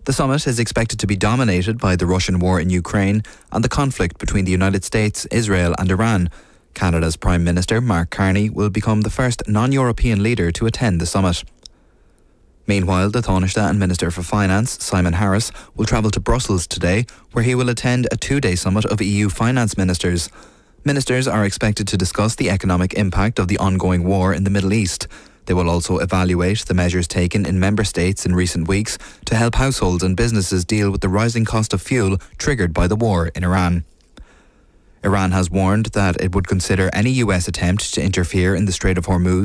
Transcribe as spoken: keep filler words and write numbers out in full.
The summit is expected to be dominated by the Russian war in Ukraine and the conflict between the United States, Israel and Iran. Canada's Prime Minister, Mark Carney, will become the first non-European leader to attend the summit. Meanwhile, the Taoiseach and Minister for Finance, Simon Harris, will travel to Brussels today, where he will attend a two-day summit of E U finance ministers. Ministers are expected to discuss the economic impact of the ongoing war in the Middle East. They will also evaluate the measures taken in member states in recent weeks to help households and businesses deal with the rising cost of fuel triggered by the war in Iran. Iran has warned that it would consider any U S attempt to interfere in the Strait of Hormuz